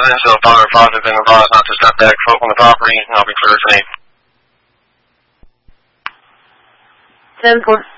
residence, so father and father have been advised not to step back folk on the property, and I'll be clear for 8. 10-4.